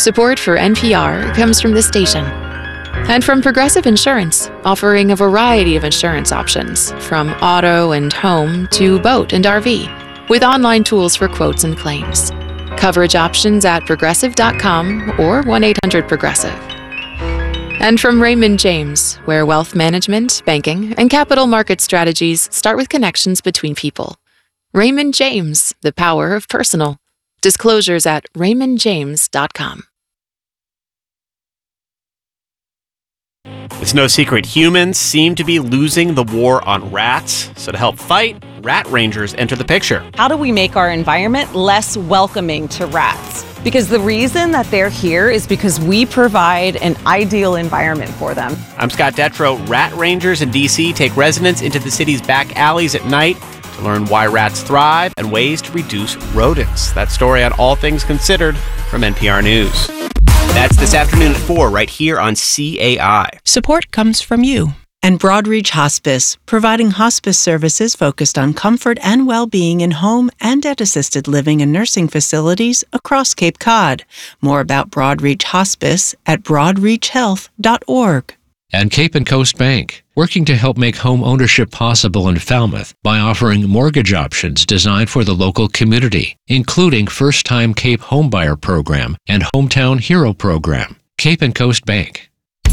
Support for NPR comes from this station. And from Progressive Insurance, offering a variety of insurance options, from auto and home to boat and RV, with online tools for quotes and claims. Coverage options at progressive.com or 1-800-PROGRESSIVE. And from Raymond James, where wealth management, banking, and capital market strategies start with connections between people. Raymond James, the power of personal. Disclosures at raymondjames.com. It's no secret humans seem to be losing the war on rats. So to help fight, rat rangers enter the picture. How do we make our environment less welcoming to rats? Because the reason that they're here is because we provide an ideal environment for them. I'm Scott Detrow. Rat rangers in D.C. take residents into the city's back alleys at night to learn why rats thrive and ways to reduce rodents. That story on All Things Considered from NPR News. That's this afternoon at 4 right here on CAI. Support comes from you. And Broadreach Hospice, providing hospice services focused on comfort and well-being in home and at assisted living and nursing facilities across Cape Cod. More about Broadreach Hospice at broadreachhealth.org. And Cape and Coast Bank, working to help make home ownership possible in Falmouth by offering mortgage options designed for the local community, including First-Time Cape Homebuyer Program and Hometown Hero Program. Cape and Coast Bank.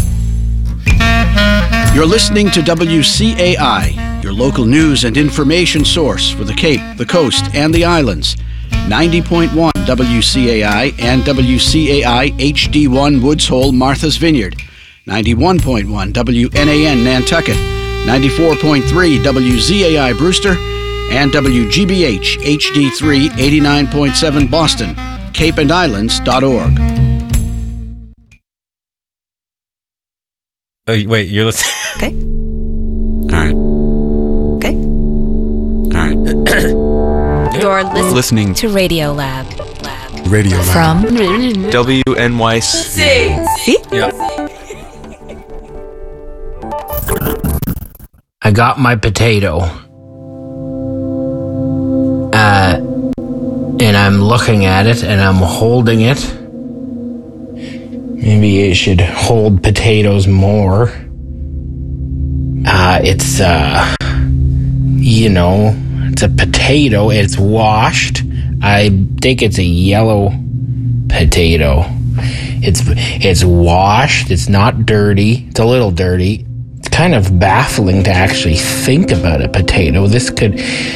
You're listening to WCAI, your local news and information source for the Cape, the Coast, and the Islands. 90.1 WCAI and WCAI HD1 Woods Hole, Martha's Vineyard. 91.1 WNAN Nantucket, 94.3 WZAI Brewster, and WGBH HD3 89.7 Boston, capeandislands.org. Oh, wait, you're listening? Okay. All right. Okay. All right. You're listening to Radio Lab. Radio Lab. From WNYC. See? Yep. I got my potato. And I'm looking at it and I'm holding it. Maybe I should hold potatoes more. It's a potato. It's washed. I think it's a yellow potato. It's washed. It's not dirty. It's a little dirty. It's kind of baffling to actually think about a potato. This could,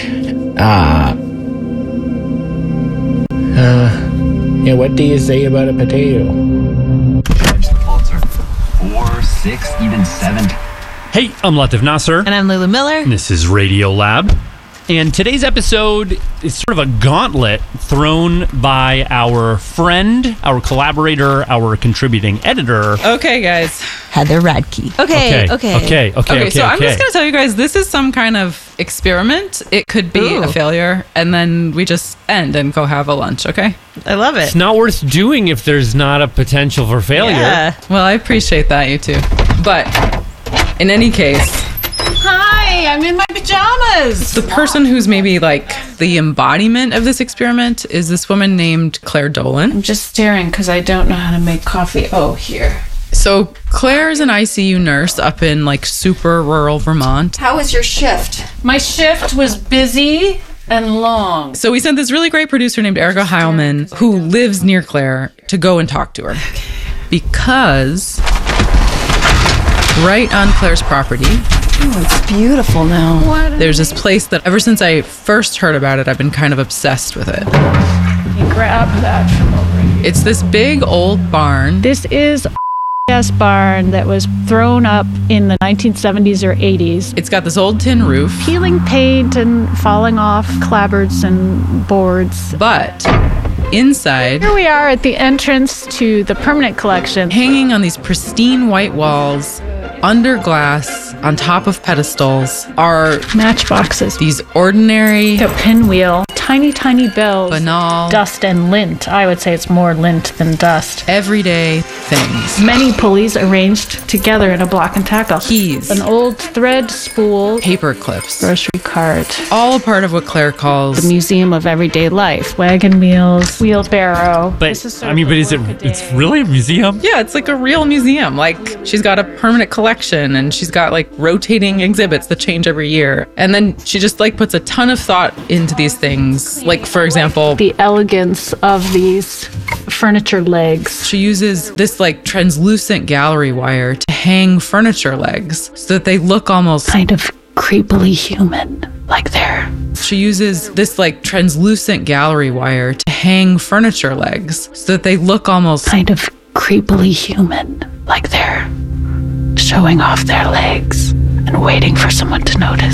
what do you say about a potato? Pulitzer. 4, 6, even 7. Hey, I'm Latif Nasser. And I'm Lulu Miller. And this is Radio Lab. And today's episode is sort of a gauntlet thrown by our friend, our collaborator, our contributing editor. Okay, guys. Heather Radke. Okay. So I'm just going to tell you guys, this is some kind of experiment. It could be a failure, and then we just end and go have a lunch, okay? I love it. It's not worth doing if there's not a potential for failure. Yeah. Well, I appreciate that, you too. But in any case... Hi, I'm in my pajamas. The person who's maybe like the embodiment of this experiment is this woman named Claire Dolan. I'm just staring because I don't know how to make coffee. Oh, here. So Claire is an ICU nurse up in like super rural Vermont. How was your shift? My shift was busy and long. So we sent this really great producer named Erica Heilman, who lives near Claire, to go and talk to her. Because right on Claire's property... Oh, it's beautiful now. There's this place that ever since I first heard about it, I've been kind of obsessed with it. You grab that from over here. It's this big old barn. This is a barn that was thrown up in the 1970s or 80s. It's got this old tin roof. Peeling paint and falling off clapboards and boards. But inside... Here we are at the entrance to the permanent collection. Hanging on these pristine white walls, under glass, on top of pedestals, are matchboxes. These ordinary... A pinwheel. tiny, tiny bills. Banal. Dust and lint. I would say it's more lint than dust. Everyday things. Many pulleys arranged together in a block and tackle. Keys. An old thread spool. Paper clips. Grocery cart. All a part of what Claire calls the museum of everyday life. Wagon wheels. Wheelbarrow. But is it's really a museum? Yeah, it's like a real museum. Like, she's got a permanent collection and she's got like rotating exhibits that change every year. And then she just like puts a ton of thought into these things. Like, for example, the elegance of these furniture legs. She uses this like translucent gallery wire to hang furniture legs so that they look almost kind of creepily human, like they're. She uses this like translucent gallery wire to hang furniture legs so that they look almost kind of creepily human, like they're showing off their legs and waiting for someone to notice.